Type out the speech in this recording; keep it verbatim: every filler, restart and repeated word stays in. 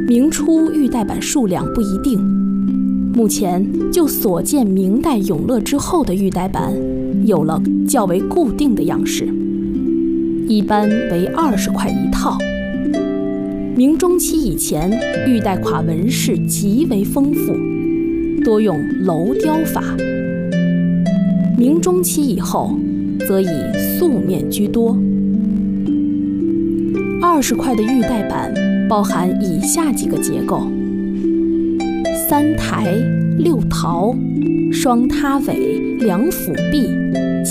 明初玉带板数量不一定，目前就所见明代永乐之后的玉带板有了较为固定的样式，一般为二十块一套。明中期以前，玉带垮纹饰极为丰富，多用镂雕法；明中期以后，则以素面居多。二十块的玉带板包含以下几个结构：三台、六桃、双塌尾、两辅壁、